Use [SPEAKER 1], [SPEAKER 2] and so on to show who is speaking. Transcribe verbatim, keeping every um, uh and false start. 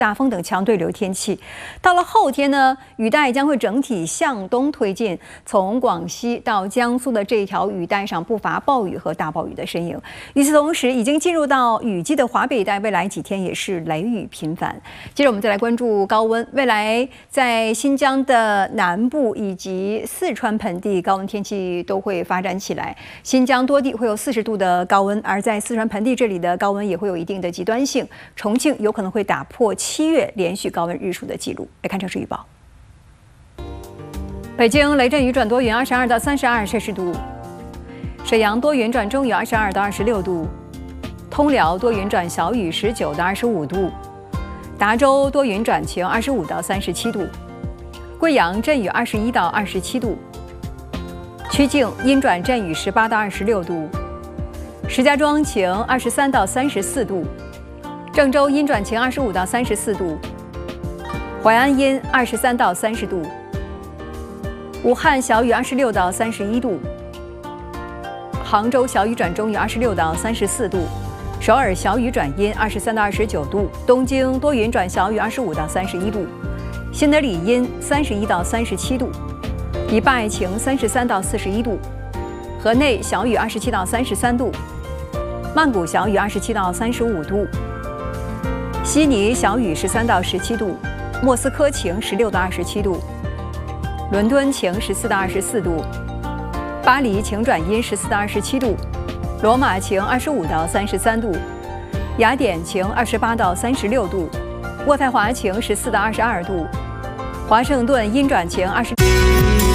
[SPEAKER 1] 大风等强对流天气。到了后天呢，雨带将会整体向东推进，从广西到江苏的这一条雨带上不乏暴雨和大暴雨的身影。与此同时，已经进入到雨季的华北一带，未来几天也是雷雨频繁。接着我们再来关注高温，未来在新疆的南部以及四川盆地高温天气都会发展起来。新疆多地会有四十度的高温，而在四川盆地这里的高温也会有一定的极端性。重庆有可能会打破七月连续高温日数的记录。来看城市预报：北京雷阵雨转多云，二十二到三十二摄氏度；沈阳多云转中雨，二十二到二十六度；通辽多云转小雨，十九到二十五度；达州多云转晴，二十五到三十七度；贵阳阵雨，二十一到二十七度；曲靖阴转阵雨，十八到二十六度；石家庄晴，二十三到三十四度；郑州阴转晴，二十五到三十四度；淮安阴，二十三到三十度；武汉小雨，二十六到三十一度；杭州小雨转中雨，二十六到三十四度；首尔小雨转阴，二十三到二十九度；东京多云转小雨，二十五到三十一度；新德里阴，三十一到三十七度；迪拜晴，三十三到四十一度；河内小雨，二十七到三十三度；曼谷小雨，二十七到三十五度；悉尼小雨，十三到十七度；莫斯科晴，十六到二十七度；伦敦晴，十四到二十四度；巴黎晴转阴，十四到二十七度；罗马晴，二十五到三十三度；雅典晴，二十八到三十六度；渥太华晴，十四到二十二度；华盛顿阴转晴，二十。